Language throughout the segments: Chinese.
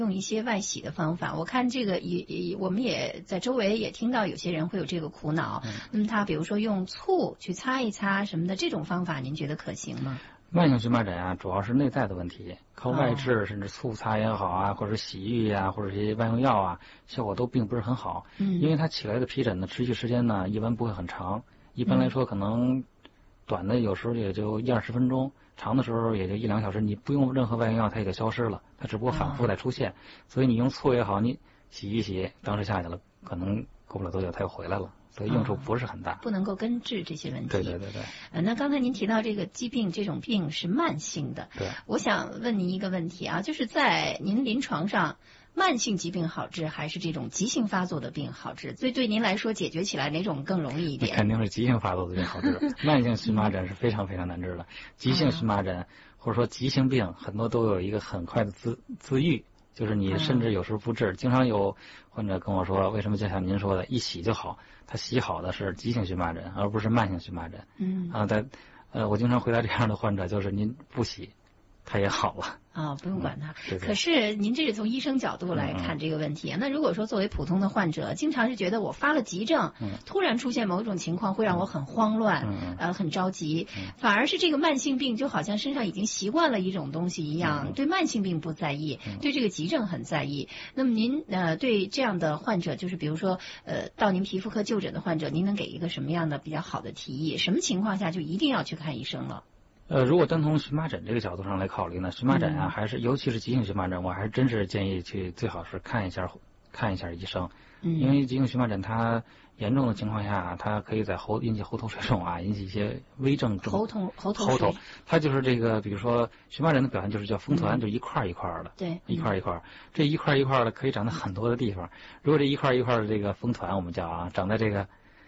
用一些外洗的方法。我看这个我们也在周围也听到有些人会有这个苦恼。那么他比如说用醋去擦一擦什么的，这种方法您觉得可行吗？ 慢性荨麻疹啊，主要是内在的问题，靠外治甚至醋擦也好啊，或者洗浴啊，或者一些外用药啊，效果都并不是很好。因为它起来的皮疹呢，持续时间呢一般不会很长，一般来说可能短的有时候也就10-20分钟，长的时候也就1-2个小时，你不用任何外用药它也就消失了，它只不过反复在出现。所以你用醋也好，你洗一洗，当时下去了，可能过不了多久它又回来了。所以用处不是很大， 不能够根治这些问题。 对。 那刚才您提到这个疾病，这种病是慢性的。 对。 我想问您一个问题啊，就是在您临床上，慢性疾病好治还是这种急性发作的病好治？所以对您来说，解决起来哪种更容易一点？ 肯定是急性发作的病好治。慢性荨麻疹是非常非常难治的。急性荨麻疹或者说急性病，很多都有一个很快的自愈。就是你甚至有时候不治，经常有患者跟我说，为什么就像您说的，一洗就好？他洗好的是急性荨麻疹，而不是慢性荨麻疹。我经常回答这样的患者，就是您不洗，他也好了。 不用管它。 对。 可是您这是从医生角度来看这个问题。那如果说作为普通的患者，经常是觉得我发了急症，突然出现某种情况会让我很慌乱，很着急，反而是这个慢性病就好像身上已经习惯了一种东西一样，对慢性病不在意，对这个急症很在意。那么您对这样的患者，就是比如说到您皮肤科就诊的患者，您能给一个什么样的比较好的提议？什么情况下就一定要去看医生了？ 如果单从荨麻疹这个角度上来考虑呢，荨麻疹啊，还是尤其是急性荨麻疹，我还是真是建议最好是看一下医生，因为急性荨麻疹它严重的情况下，它可以引起喉头水肿啊，引起一些微症。 喉头， 它就是这个，比如说荨麻疹的表现就是叫风团，就一块一块的， 对， 一块一块，这一块一块的可以长在很多的地方。如果这一块一块的这个风团，我们叫长在这个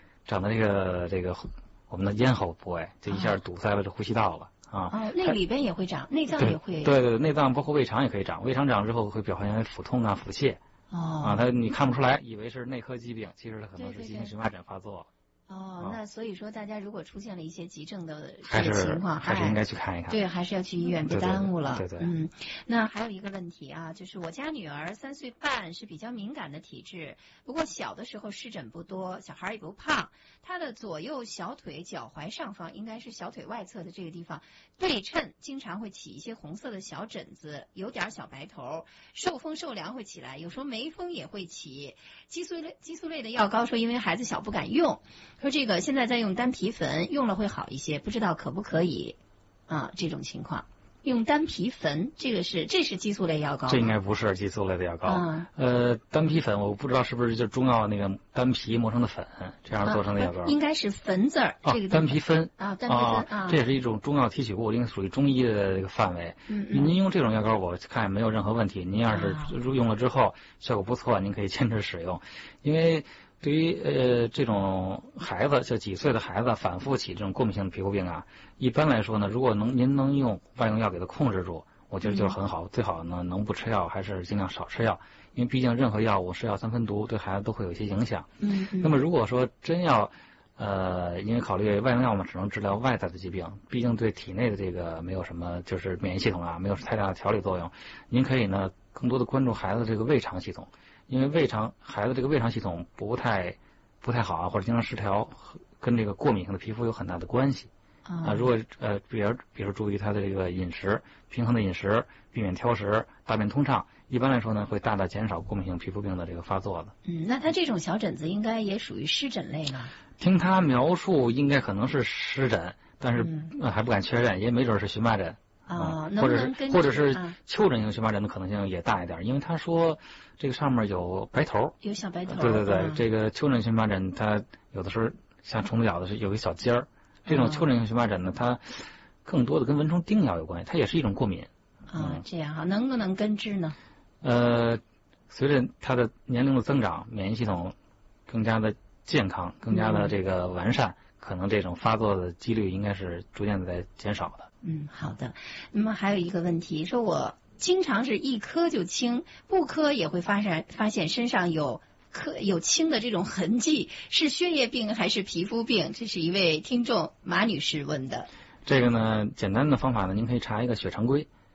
我们的咽喉部位，就一下堵塞了这呼吸道了。 那里边也会长，内脏也会。 对，内脏包括胃肠也可以长，胃肠长之后会表现为腹痛啊、腹泻。你看不出来，以为是内科疾病，其实它可能是急性荨麻疹发作了。 那所以说大家如果出现了一些急症的这个情况， 还是应该去看一看。 对，还是要去医院，别耽误了。 对。 那还有一个问题啊，就是我家女儿3岁半，是比较敏感的体质，不过小的时候湿疹不多，小孩也不胖，她的左右小腿、脚踝上方，应该是小腿外侧的这个地方对称，经常会起一些红色的小疹子，有点小白头，受风受凉会起来，有时候没风也会起。激素类的药膏说因为孩子小不敢用，说这个现在在用单皮粉，用了会好一些，不知道可不可以这种情况用单皮粉，这是激素类药膏吗？ 这应该不是激素类的药膏。单皮粉我不知道是不是就中药那个单皮磨成的粉，这样做成的药膏。 应该是粉字儿。这个单皮酚单皮酚这也是一种中药提取物，应该属于中医的这个范围。您用这种药膏我看没有任何问题。您要是用了之后效果不错，您可以坚持使用。因为对于这种孩子，就几岁的孩子反复起这种过敏性的皮肤病啊，一般来说呢，如果您能用外用药给它控制住，我觉得就是很好。最好呢能不吃药还是尽量少吃药，因为毕竟任何药物是药三分毒，对孩子都会有一些影响。那么如果说真要因为考虑外用药嘛，只能治疗外在的疾病，毕竟对体内的这个没有什么，就是免疫系统啊没有太大的调理作用。您可以呢更多的关注孩子这个胃肠系统，因为孩子这个胃肠系统不太好啊，或者经常失调，跟这个过敏性的皮肤有很大的关系。如果比如注意他的这个饮食，平衡的饮食，避免挑食，大便通畅，一般来说呢会大大减少过敏性皮肤病的这个发作的。 那他这种小疹子应该也属于湿疹类吗？ 听他描述应该可能是湿疹，但是还不敢确认，也没准是荨麻疹。或者是丘疹性荨麻疹的可能性也大一点，因为他说这个上面有白头， 有小白头。 对，这个丘疹荨麻疹它有的时候像虫子咬的是有一个小尖儿，这种丘疹性荨麻疹呢，它更多的跟蚊虫叮咬有关系，它也是一种过敏。 这样能不能根治呢？ 随着他的年龄的增长，免疫系统更加的健康，更加的这个完善，可能这种发作的几率应该是逐渐的在减少的。 好的。那么还有一个问题，说我经常是一磕就青，不磕也会发现身上有青的这种痕迹，是血液病还是皮肤病？这是一位听众马女士问的。 这个呢，简单的方法呢，您可以查一个血常规，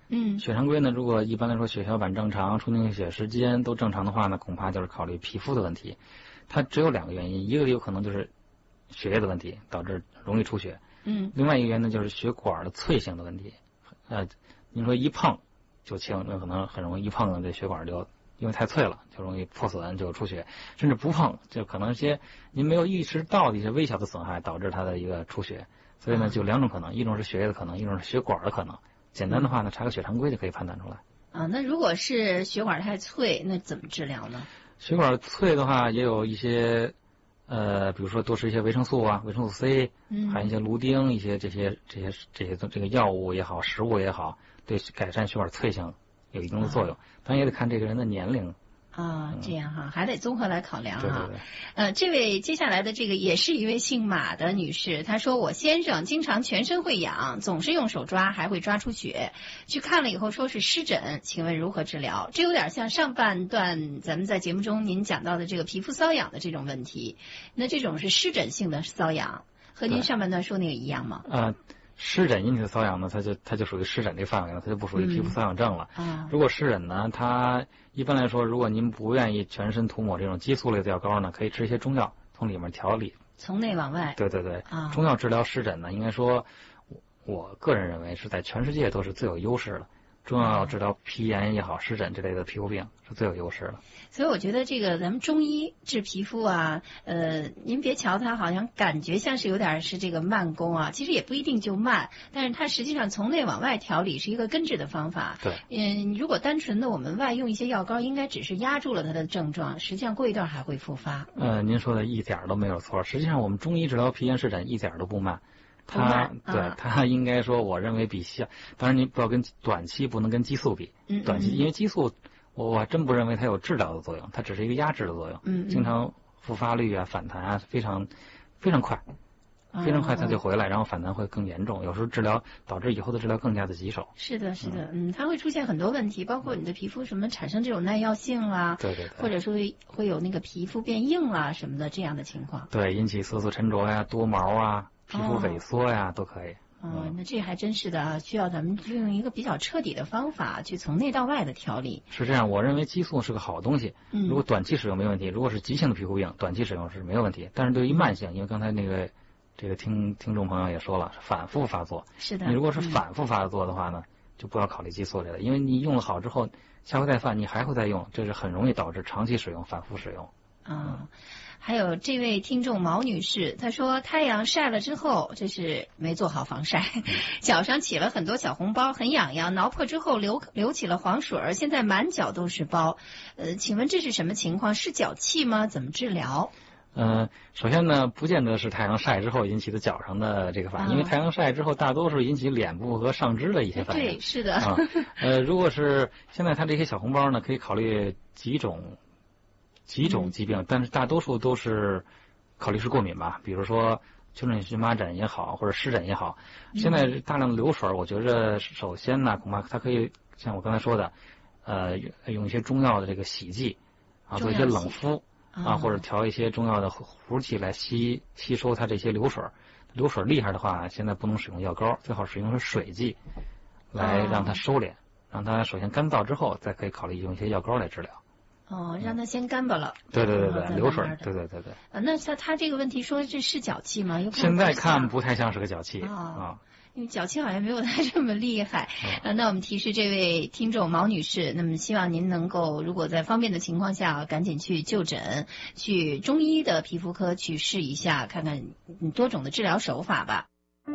血常规呢，如果一般来说血小板正常、出凝血时间都正常的话呢，恐怕就是考虑皮肤的问题。它只有2个原因，一个有可能就是血液的问题导致容易出血，另外一个原因呢就是血管的脆性的问题。您说一碰就清，那可能很容易一碰这血管就因为太脆了，就容易破损，就出血，甚至不碰就可能些您没有意识到的一些微小的损害导致它的一个出血。所以呢，就2种可能，一种是血液的可能，一种是血管的可能。简单的话呢，查个血常规就可以判断出来。 那如果是血管太脆，那怎么治疗呢？ 血管脆的话，也有一些比如说多吃一些维生素啊，维生素 C，还有一些芦丁，一些这个药物也好，食物也好，对改善血管脆性有一定的作用。当然也得看这个人的年龄。 这样哈，还得综合来考量啊。 对。 这位接下来的这个也是一位姓马的女士，她说我先生经常全身会痒，总是用手抓，还会抓出血，去看了以后说是湿疹，请问如何治疗？这有点像上半段咱们在节目中您讲到的这个皮肤瘙痒的这种问题，那这种是湿疹性的瘙痒，和您上半段说那个一样吗？ 湿疹引起的瘙痒呢，它就属于湿疹这个范围了，它就不属于皮肤瘙痒症了。如果湿疹呢，它一般来说，如果您不愿意全身涂抹这种激素类的药膏呢，可以吃一些中药，从里面调理， 从内往外。 对。中药治疗湿疹呢，应该说，我个人认为是在全世界都是最有优势的。中药治疗皮炎也好，湿疹这类的皮肤病是最有优势的。 所以我觉得这个咱们中医治皮肤啊，您别瞧它好像感觉像是有点是这个慢工啊，其实也不一定就慢，但是它实际上从内往外调理是一个根治的方法。 对。 如果单纯的我们外用一些药膏，应该只是压住了它的症状，实际上过一段还会复发。 您说的一点都没有错。实际上我们中医治疗皮炎湿疹一点都不慢。它应该说，我认为当然您不要跟短期不能跟激素比，短期因为激素我真不认为它有治疗的作用，它只是一个压制的作用。经常复发率啊、反弹啊非常非常快，它就回来，然后反弹会更严重，有时候治疗导致以后的治疗更加的棘手。 是的，它会出现很多问题，包括你的皮肤什么产生这种耐药性啦， 对， 或者说会有那个皮肤变硬啦什么的这样的情况。 对，引起色素沉着呀、多毛啊。皮肤萎缩呀，都可以。 那这还真是的啊，需要咱们用一个比较彻底的方法去从内到外的调理。 是这样，我认为激素是个好东西。如果短期使用没问题，如果是急性的皮肤病，短期使用是没有问题。但是对于慢性，因为刚才这个听众朋友也说了，是反复发作。 是的。 你如果是反复发作的话呢，就不要考虑激素这类，因为你用了好之后，下回再犯你还会再用，这是很容易导致长期使用、反复使用。 还有这位听众毛女士，她说太阳晒了之后，这是没做好防晒，脚上起了很多小红包，很痒痒，挠破之后流起了黄水，现在满脚都是包。请问这是什么情况？是脚气吗？怎么治疗？ 首先呢，不见得是太阳晒之后引起的脚上的这个反应，因为太阳晒之后大多数引起脸部和上肢的一些反应。 对，是的。 如果是现在它这些小红包呢，可以考虑几种疾病，但是大多数都是考虑是过敏吧，比如说丘疹荨麻疹也好，或者湿疹也好。现在大量的流水，我觉着首先呢，恐怕它可以像我刚才说的，用一些中药的这个洗剂啊，做一些冷敷啊，或者调一些中药的糊剂来吸收它这些流水。流水厉害的话，现在不能使用药膏，最好使用水剂来让它收敛，让它首先干燥之后，再可以考虑用一些药膏来治疗。 让它先干巴了。 对，流水。对。 那他这个问题说这是脚气吗？ 现在看不太像是个脚气因为脚气好像没有他这么厉害。那我们提示这位听众毛女士，那么希望您能够如果在方便的情况下，赶紧去就诊，去中医的皮肤科去试一下，看看多种的治疗手法吧。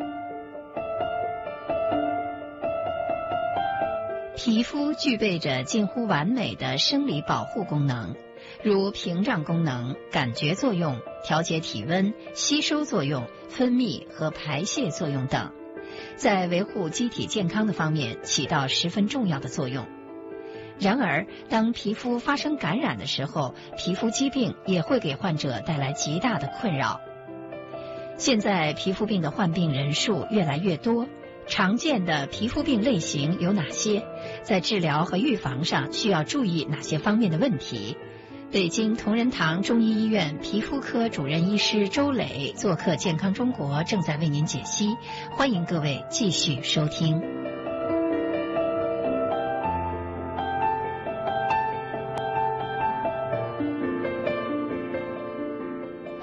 皮肤具备着近乎完美的生理保护功能，如屏障功能、感觉作用、调节体温、吸收作用、分泌和排泄作用等，在维护机体健康的方面起到十分重要的作用。然而，当皮肤发生感染的时候，皮肤疾病也会给患者带来极大的困扰。现在皮肤病的患病人数越来越多，常见的皮肤病类型有哪些？在治疗和预防上需要注意哪些方面的问题？北京同仁堂中医医院皮肤科主任医师周磊做客健康中国，正在为您解析，欢迎各位继续收听。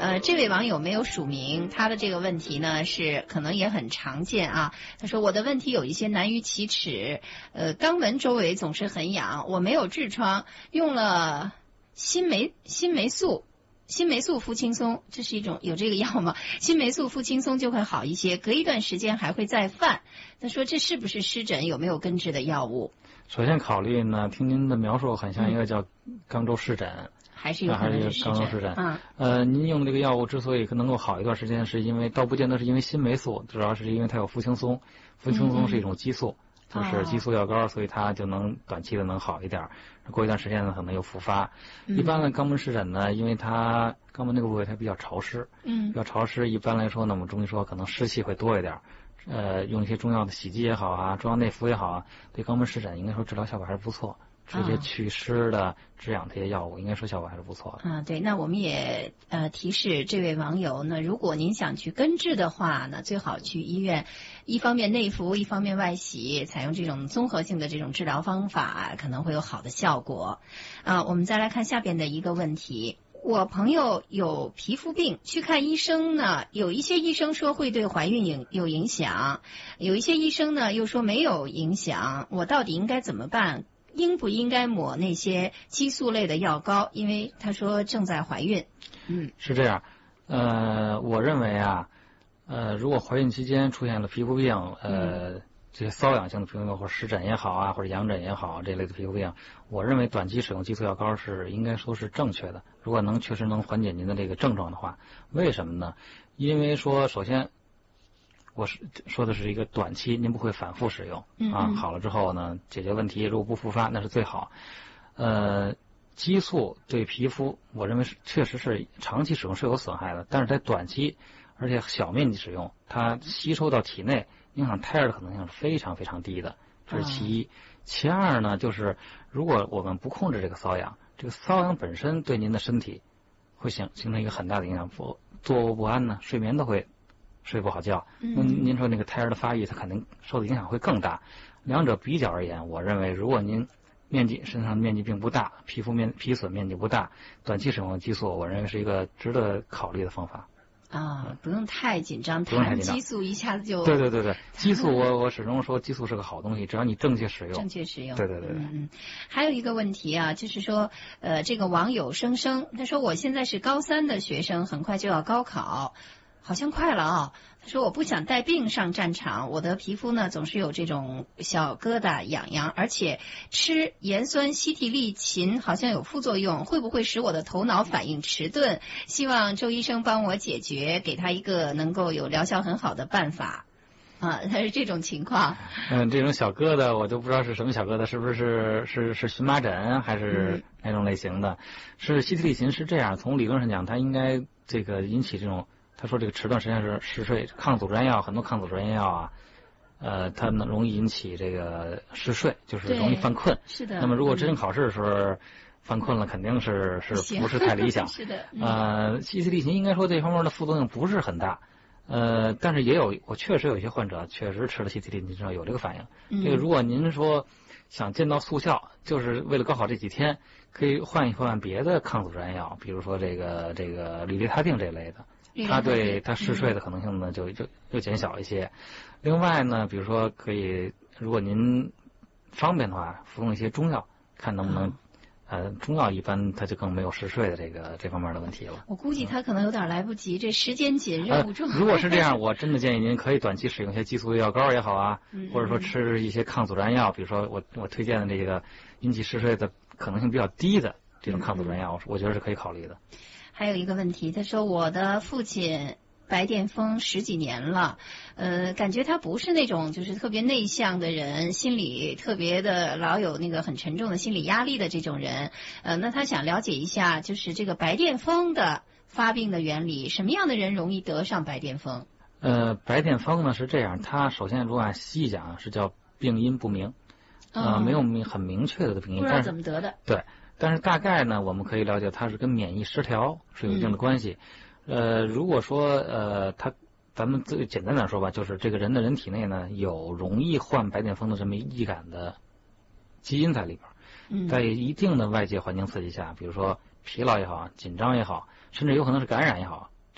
这位网友没有署名，他的这个问题呢是可能也很常见啊。他说我的问题有一些难于启齿，肛门周围总是很痒，我没有痔疮，用了新霉素肤轻松，这是一种有这个药吗？新霉素肤轻松就会好一些，隔一段时间还会再犯。他说这是不是湿疹？有没有根治的药物？ 首先考虑呢，听您的描述很像一个叫肛周湿疹。 还是有可能是肛周湿疹。您用的这个药物之所以能够好一段时间，是因为倒不见得是因为新霉素，主要是因为它有肤轻松。肤轻松是一种激素，就是激素药膏，所以它就能短期的能好一点。过一段时间呢，可能又复发。一般的肛门湿疹呢，因为它肛门那个部位它比较潮湿，比较潮湿，一般来说呢，我们中医说可能湿气会多一点。用一些中药的洗剂也好啊，中药内服也好啊，对肛门湿疹应该说治疗效果还是不错。直接祛湿的、止痒这些药物，应该说效果还是不错的。 对，那我们也提示这位网友呢，如果您想去根治的话呢，最好去医院，一方面内服，一方面外洗，采用这种综合性的这种治疗方法，可能会有好的效果。我们再来看下边的一个问题。我朋友有皮肤病，去看医生呢，有一些医生说会对怀孕有影响，有一些医生呢又说没有影响，我到底应该怎么办？应不应该抹那些激素类的药膏？因为他说正在怀孕。 是这样。我认为啊，如果怀孕期间出现了皮肤病，这些瘙痒性的皮肤病或者湿疹也好啊，或者痒疹也好这类的皮肤病，我认为短期使用激素药膏是应该说是正确的。如果确实能缓解您的这个症状的话，为什么呢？因为说首先。我说的是一个短期，您不会反复使用好了之后呢，解决问题，如果不复发那是最好。激素对皮肤，我认为确实是长期使用是有损害的，但是在短期，而且小面积使用，它吸收到体内影响胎儿的可能性是非常非常低的，这是其一。其二呢，就是如果我们不控制这个瘙痒，这个瘙痒本身对您的身体会形成一个很大的影响，坐卧不安呢，睡眠都会。睡不好觉，您说那个胎儿的发育，它肯定受的影响会更大。两者比较而言，我认为如果您身上面积并不大，皮损面积不大，短期使用激素，我认为是一个值得考虑的方法。 不用太紧张，谈激素一下子就对，激素我始终说激素是个好东西，只要你正确使用。对。 还有一个问题啊，就是说这个网友生他说我现在是高3的学生，很快就要高考。好像快了啊！他说我不想带病上战场，我的皮肤呢总是有这种小疙瘩痒，而且吃盐酸西替利嗪好像有副作用，会不会使我的头脑反应迟钝？希望周医生帮我解决，给他一个能够有疗效很好的办法。他是这种情况。 这种小疙瘩我都不知道是什么小疙瘩，是不是荨麻疹还是哪种类型的？是西替利嗪是这样，从理论上讲，它应该这个引起这种。他说这个迟钝实际上是嗜睡，抗组织胺药很多抗组织胺药啊，它容易引起这个嗜睡，就是容易犯困。 是的。 那么如果真正考试的时候犯困了，肯定是不是太理想。 是的。 西替利嗪应该说这方面的副作用不是很大，但是我确实有一些患者确实吃了西替利嗪之后有这个反应。这个如果您说想见到速效，就是为了高考这几天，可以换一换别的抗组织胺药，比如说这个氯雷他定这类的。它对它嗜睡的可能性呢就减小一些。另外呢，比如说可以，如果您方便的话，服用一些中药，看能不能中药一般它就更没有嗜睡的这方面的问题了。 我估计他可能有点来不及，这时间紧，任务重。 如果是这样，我真的建议您可以短期使用一些激素药膏也好啊，或者说吃一些抗组织胺药，比如说我推荐的这个引起嗜睡的可能性比较低的这种抗组织胺药，我觉得是可以考虑的。 还有一个问题，他说我的父亲白癜风10几年了，感觉他不是那种就是特别内向的人，心里特别的老有那个很沉重的心理压力的这种人。那他想了解一下，就是这个白癜风的发病的原理，什么样的人容易得上白癜风？ 白癜风呢是这样，它首先如果按西医讲是叫病因不明，没有很明确的病因， 不知道怎么得的。 对。但是大概呢，我们可以了解它是跟免疫失调是有一定的关系。如果说咱们最简单点说吧，就是这个人的体内呢有容易患白癜风的这么易感的基因在里边。在一定的外界环境刺激下，比如说疲劳也好，紧张也好，甚至有可能是感染也好，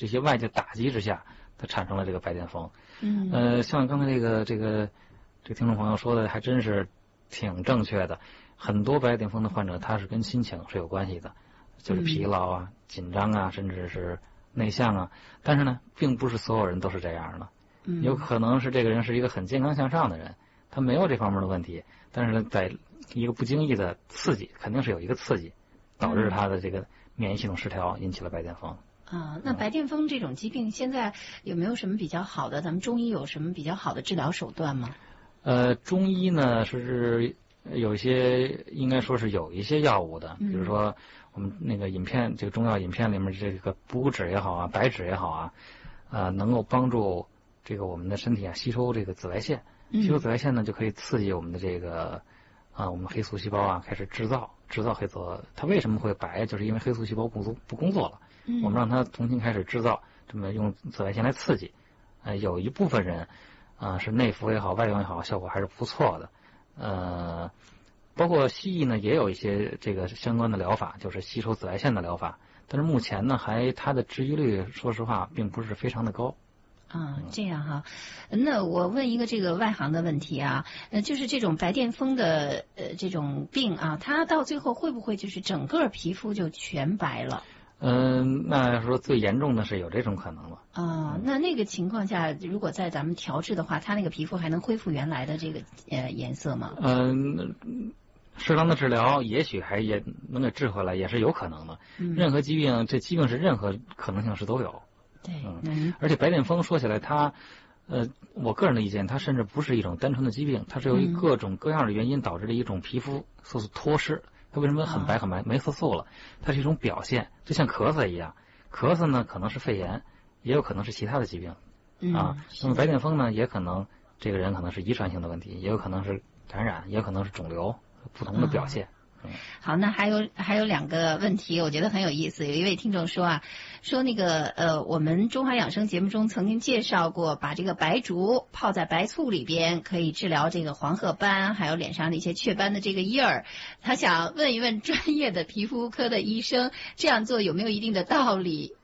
这些外界打击之下，它产生了这个白癜风。像刚才这个听众朋友说的，还真是挺正确的。很多白癜风的患者，他是跟心情是有关系的，就是疲劳啊、紧张啊，甚至是内向啊。但是呢，并不是所有人都是这样的。有可能是这个人是一个很健康向上的人，他没有这方面的问题，但是呢，在一个不经意的刺激，肯定是有一个刺激，导致他的这个免疫系统失调，引起了白癜风。 那白癜风这种疾病，现在有没有什么比较好的？咱们中医有什么比较好的治疗手段吗？ 中医呢是有一些，应该说是有一些药物的，比如说我们那个饮片，这个中药饮片里面这个补脂也好啊，白芷也好啊，能够帮助这个我们的身体吸收这个紫外线，吸收紫外线呢就可以刺激我们的这个我们黑素细胞开始制造黑色。它为什么会白？就是因为黑素细胞不工作了，我们让它重新开始制造，这么用紫外线来刺激。有一部分人是内服也好，外用也好，效果还是不错的。包括西医呢也有一些这个相关的疗法，就是吸收紫外线的疗法，但是目前呢它的治愈率说实话并不是非常的高。 这样哈，那我问一个这个外行的问题啊，就是这种白癜风的这种病啊，它到最后会不会就是整个皮肤就全白了？ 那说最严重的是有这种可能了。 那个情况下，如果在咱们调治的话，它那个皮肤还能恢复原来的这个颜色吗？ 适当的治疗，也许也能给治回来，也是有可能的。任何疾病，这疾病是任何可能性是都有。 对， 而且白癜风说起来，它我个人的意见，它甚至不是一种单纯的疾病，它是由于各种各样的原因导致的一种皮肤色素脱失。它为什么很白很白，没色素了？它是一种表现，就像咳嗽一样。咳嗽呢可能是肺炎，也有可能是其他的疾病。那么白癜风呢，也可能这个人可能是遗传性的问题，也有可能是感染，也有可能是肿瘤，不同的表现。 好，那还有两个问题，我觉得很有意思。有一位听众说说那个我们中华养生节目中曾经介绍过，把这个白术泡在白醋里边，可以治疗这个黄褐斑，还有脸上的一些雀斑的这个印儿。他想问一问专业的皮肤科的医生，这样做有没有一定的道理？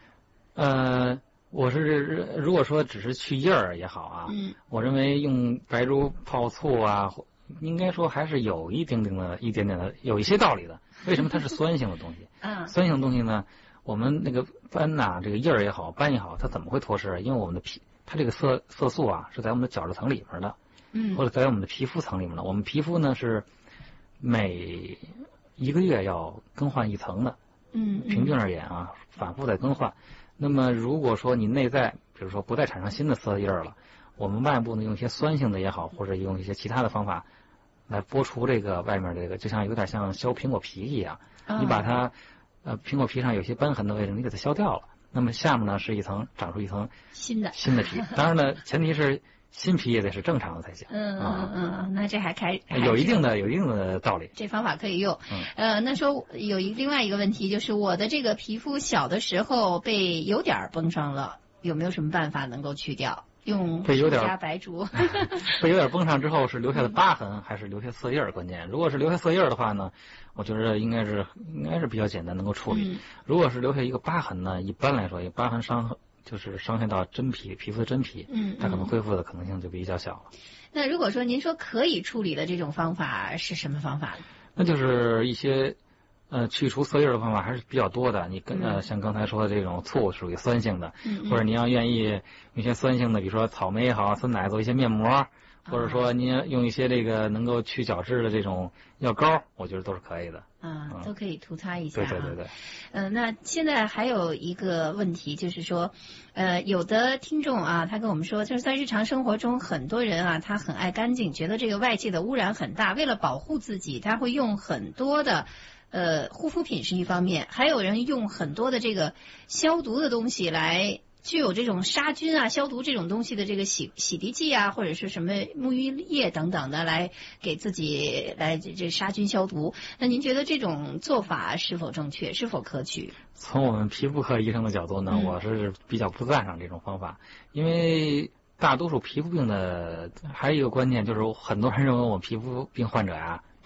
我是如果说只是去印儿也好我认为用白术泡醋应该说还是有一点点的有一些道理的。为什么？它是酸性的东西。酸性的东西呢，我们那个斑这个印儿也好，斑也好，它怎么会脱失？因为我们的它这个色素是在我们的角质层里面的，或者在我们的皮肤层里面的。我们皮肤呢是每1个月要更换一层的，平均而言反复在更换。那么如果说你内在比如说不再产生新的色印儿了，我们外部呢用一些酸性的也好，或者用一些其他的方法来剥除这个外面这个，就像有点像削苹果皮一样，你把它苹果皮上有些斑痕的位置你给它削掉了，那么下面呢是长出一层新的皮。当然呢，前提是新皮也得是正常的才行。 那这还有一定的道理。 这方法可以用。那说有另外一个问题，就是我的这个皮肤小的时候被有点崩伤了，有没有什么办法能够去掉？用加白术。 被有点崩上之后是留下的疤痕还是留下色印儿？关键如果是留下色印儿的话呢，我觉得应该是比较简单能够处理。如果是留下一个疤痕呢，一般来说疤痕就是伤害到皮肤的真皮，它可能恢复的可能性就比较小了。 那如果说您说可以处理的这种方法是什么方法呢？ 那就是一些去除色印的方法还是比较多的。你像刚才说的这种醋属于酸性的，或者你要愿意用一些酸性的，比如说草莓也好，酸奶做一些面膜，或者说您用一些这个能够去角质的这种药膏，我觉得都是可以的。 都可以涂擦一下。 对。 那现在还有一个问题就是说，有的听众他跟我们说，就是在日常生活中，很多人他很爱干净，觉得这个外界的污染很大，为了保护自己，他会用很多的护肤品是一方面，还有人用很多的这个消毒的东西来具有这种杀菌消毒这种东西的这个洗涤剂或者是什么沐浴液等等的，来给自己来这杀菌消毒。那您觉得这种做法是否正确，是否可取？ 从我们皮肤科医生的角度呢，我是比较不赞成这种方法，因为大多数皮肤病的还有一个观念，就是很多人认为我们皮肤病患者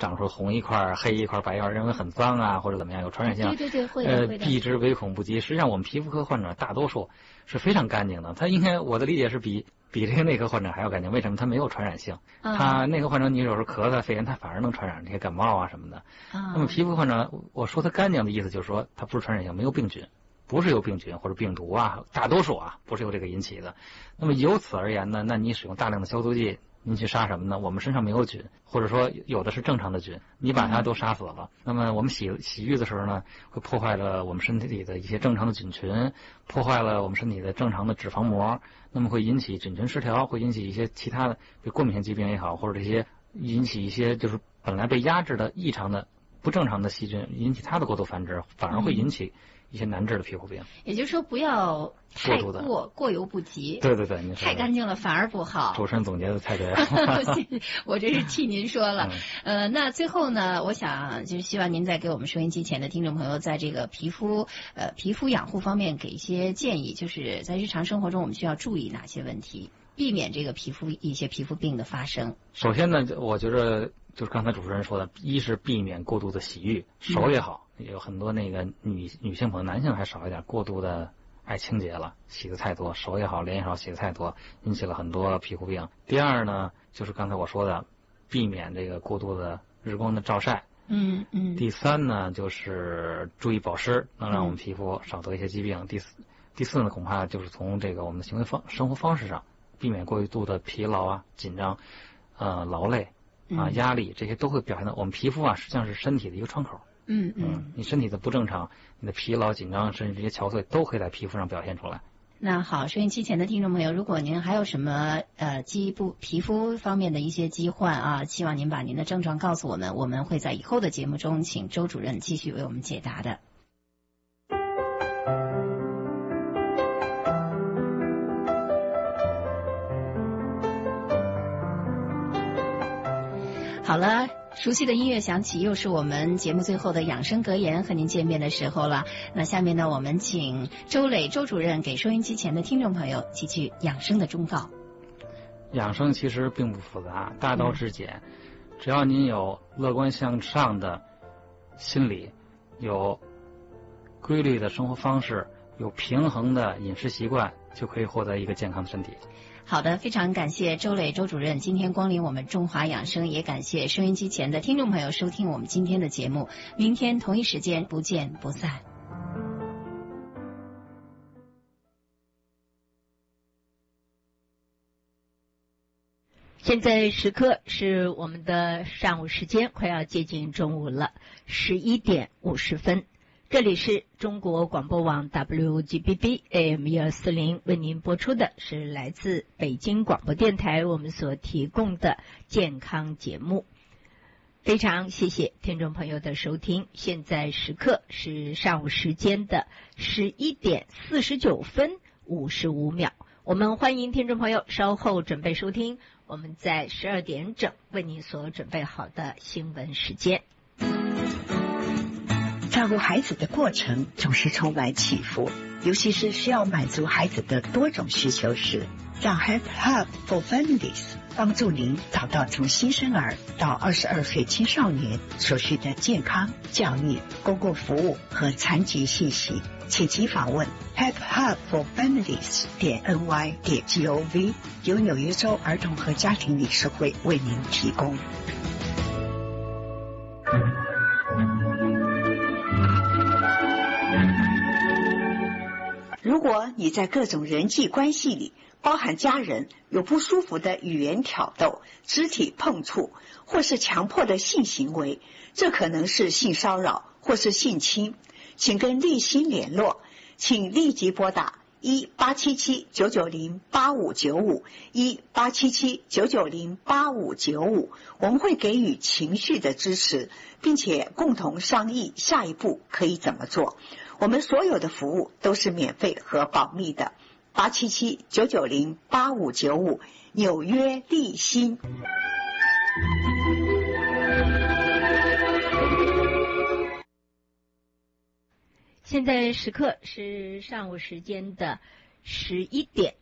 长出红一块、黑一块、白一块，认为很脏啊，或者怎么样有传染性。 对，会的。 避之唯恐不及。实际上，我们皮肤科患者大多数是非常干净的，他应该我的理解是比这个内科患者还要干净。为什么？他没有传染性。他内科患者你有时候咳嗽、肺炎，他反而能传染这些感冒啊什么的。那么皮肤患者，我说他干净的意思就是说他不是传染性，没有病菌。不是由病菌或者病毒啊，大多数啊不是由这个引起的。那么由此而言呢，那你使用大量的消毒剂，您去杀什么呢？我们身上没有菌，或者说有的是正常的菌，你把它都杀死了。那么我们洗浴的时候呢，会破坏了我们身体里的一些正常的菌群，破坏了我们身体的正常的脂肪膜，那么会引起菌群失调，会引起一些其他的，比如过敏性疾病也好，或者这些引起一些就是本来被压制的异常的不正常的细菌，引起它的过度繁殖，反而会引起一些难治的皮肤病。 也就是说，不要太过犹不及。 对， 太干净了反而不好。 主持人总结的太对了。 我这是替您说了。那最后呢，我想就是希望您再给我们收音机前的听众朋友，在这个皮肤养护方面给一些建议，就是在日常生活中我们需要注意哪些问题，避免这个一些皮肤病的发生。 首先呢，我觉得就是刚才主持人说的，一是避免过度的洗浴，手也好。有很多那个女性朋友，男性还少一点，过度的爱清洁了，洗得太多，手也好，脸也好，洗得太多，引起了很多皮肤病。第二呢，就是刚才我说的，避免这个过度的日光的照晒。第三呢，就是注意保湿，能让我们皮肤少得一些疾病。第四呢，恐怕就是从这个我们的生活方式上，避免过度的疲劳啊、紧张、劳累啊、压力，这些都会表现到我们皮肤啊，实际上是身体的一个窗口。你身体的不正常，你的疲劳、紧张，甚至这些憔悴，都可以在皮肤上表现出来。 那好，收音机前的听众朋友，如果您还有什么皮肤方面的一些疾患啊，希望您把您的症状告诉我们，我们会在以后的节目中请周主任继续为我们解答的。好了，熟悉的音乐响起，又是我们节目最后的养生格言和您见面的时候了。那下面呢，我们请周磊周主任给收音机前的听众朋友几句养生的忠告。 养生其实并不复杂，大道至简，只要您有乐观向上的心理，有规律的生活方式，有平衡的饮食习惯，就可以获得一个健康的身体。 好的，非常感谢周磊周主任今天光临我们中华养生，也感谢收音机前的听众朋友收听我们今天的节目，明天同一时间不见不散。 现在时刻是我们的上午时间，快要接近中午了，11点50分。这里是中国广播网 WGBB AM 1240，为您播出的是来自北京广播电台我们所提供的健康节目。非常谢谢听众朋友的收听，现在时刻是上午时间的11点49分55秒。我们欢迎听众朋友稍后准备收听我们在12点整为您所准备好的新闻时间。 照顾孩子的过程总是充满起伏，尤其是需要满足孩子的多种需求时，让 Help Hub for Families 帮助您找到从新生儿到22岁青少年所需的健康、教育、公共服务和残疾信息，请即访问 helphubforfamilies.ny.gov， 由纽约州儿童和家庭理事会为您提供。如果你在各种人际关系里，包含家人，有不舒服的语言挑逗、肢体碰触或是强迫的性行为，这可能是性骚扰或是性侵，请跟立新联络，请立即拨打1877-990-8595 1877-990-8595，我们会给予情绪的支持，并且共同商议下一步可以怎么做。我们所有的服务都是免费和保密的。877-990-8595，纽约立新。 现在时刻是上午时间的11点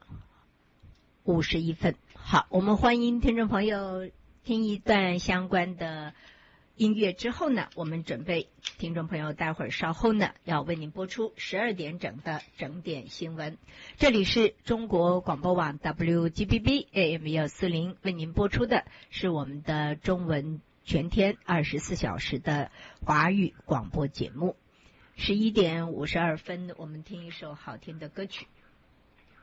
51分。好，我们欢迎听众朋友听一段相关的音乐之后呢，我们准备听众朋友待会儿稍后呢要为您播出12点整的整点新闻。这里是中国广播网 WGBB AM 140，为您播出的是我们的中文全天24小时的华语广播节目。11点52分，我们听一首好听的歌曲。